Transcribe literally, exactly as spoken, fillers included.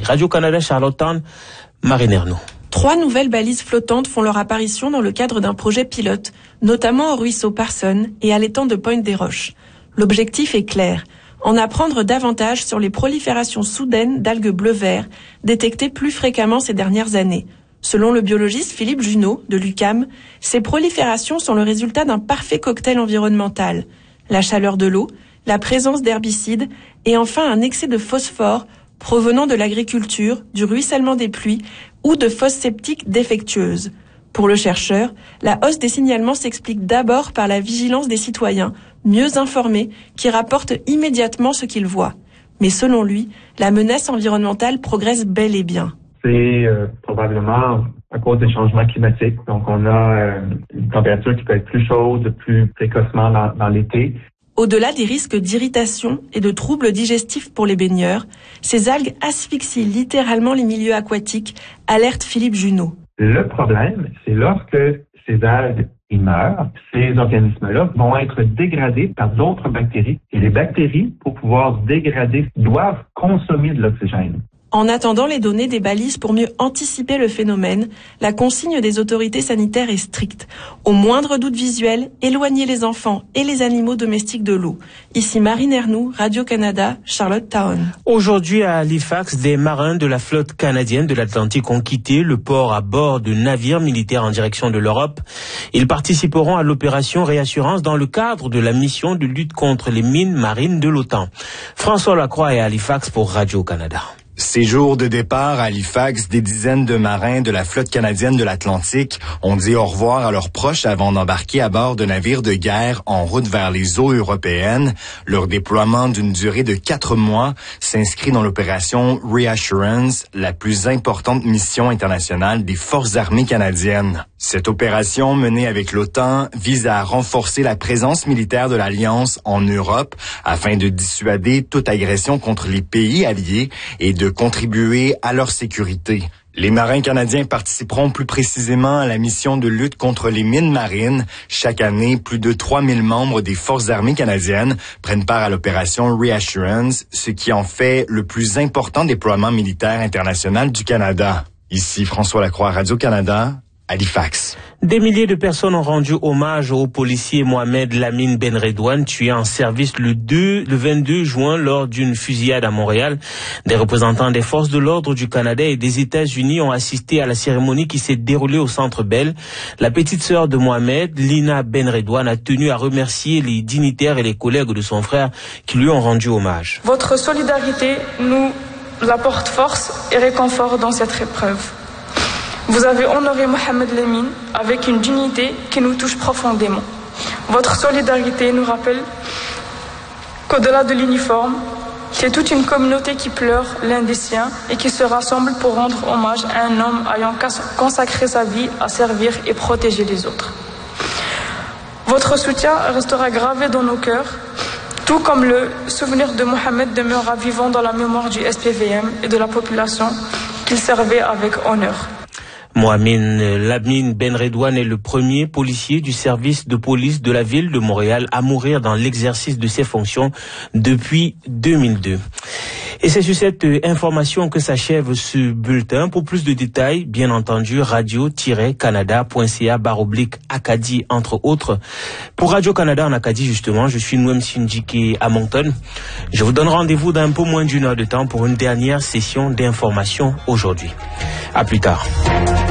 Radio-Canada, Charlottetown, Marine Ernaud. Trois nouvelles balises flottantes font leur apparition dans le cadre d'un projet pilote, notamment au ruisseau Parson et à l'étang de Pointe-des-Roches. L'objectif est clair, en apprendre davantage sur les proliférations soudaines d'algues bleu-vert, détectées plus fréquemment ces dernières années. Selon le biologiste Philippe Junot, de l'U Q A M, ces proliférations sont le résultat d'un parfait cocktail environnemental. La chaleur de l'eau, la présence d'herbicides et enfin un excès de phosphore provenant de l'agriculture, du ruissellement des pluies ou de fosses septiques défectueuses. Pour le chercheur, la hausse des signalements s'explique d'abord par la vigilance des citoyens, mieux informés, qui rapportent immédiatement ce qu'ils voient. Mais selon lui, la menace environnementale progresse bel et bien. C'est euh, probablement à cause des changements climatiques. Donc, on a euh, une température qui peut être plus chaude, plus précocement dans, dans l'été. Au-delà des risques d'irritation et de troubles digestifs pour les baigneurs, ces algues asphyxient littéralement les milieux aquatiques, alerte Philippe Junot. Le problème, c'est lorsque ces algues ils meurent, ces organismes-là vont être dégradés par d'autres bactéries. Et les bactéries, pour pouvoir se dégrader, doivent consommer de l'oxygène. En attendant les données des balises pour mieux anticiper le phénomène, la consigne des autorités sanitaires est stricte. Au moindre doute visuel, éloignez les enfants et les animaux domestiques de l'eau. Ici Marine Ernaud, Radio-Canada, Charlottetown. Aujourd'hui à Halifax, des marins de la flotte canadienne de l'Atlantique ont quitté le port à bord de navires militaires en direction de l'Europe. Ils participeront à l'opération Réassurance dans le cadre de la mission de lutte contre les mines marines de l'OTAN. François Lacroix est à Halifax pour Radio-Canada. Séjour de départ à Halifax, des dizaines de marins de la flotte canadienne de l'Atlantique ont dit au revoir à leurs proches avant d'embarquer à bord de navires de guerre en route vers les eaux européennes. Leur déploiement d'une durée de quatre mois s'inscrit dans l'opération Reassurance, la plus importante mission internationale des forces armées canadiennes. Cette opération, menée avec l'OTAN, vise à renforcer la présence militaire de l'Alliance en Europe afin de dissuader toute agression contre les pays alliés et de contribuer à leur sécurité. Les marins canadiens participeront plus précisément à la mission de lutte contre les mines marines. Chaque année, plus de trois mille membres des forces armées canadiennes prennent part à l'opération Reassurance, ce qui en fait le plus important déploiement militaire international du Canada. Ici François Lacroix, Radio-Canada, Halifax. Des milliers de personnes ont rendu hommage au policier Mohamed Lamine Benredouane, tué en service le deux, le vingt-deux juin lors d'une fusillade à Montréal. Des représentants des forces de l'ordre du Canada et des États-Unis ont assisté à la cérémonie qui s'est déroulée au Centre Bell. La petite sœur de Mohamed, Lina Benredouane, a tenu à remercier les dignitaires et les collègues de son frère qui lui ont rendu hommage. Votre solidarité nous apporte force et réconfort dans cette épreuve. Vous avez honoré Mohamed Lamine avec une dignité qui nous touche profondément. Votre solidarité nous rappelle qu'au-delà de l'uniforme, c'est toute une communauté qui pleure l'un des siens et qui se rassemble pour rendre hommage à un homme ayant consacré sa vie à servir et protéger les autres. Votre soutien restera gravé dans nos cœurs, tout comme le souvenir de Mohamed demeurera vivant dans la mémoire du S P V M et de la population qu'il servait avec honneur. Mohamed Lamine Benredouane est le premier policier du service de police de la ville de Montréal à mourir dans l'exercice de ses fonctions depuis deux mille deux. Et c'est sur cette information que s'achève ce bulletin. Pour plus de détails, bien entendu, radio-canada point c a barre oblique Acadie, entre autres. Pour Radio-Canada en Acadie, justement, je suis Nouem Sindjike à Moncton. Je vous donne rendez-vous dans un peu moins d'une heure de temps pour une dernière session d'information aujourd'hui. À plus tard.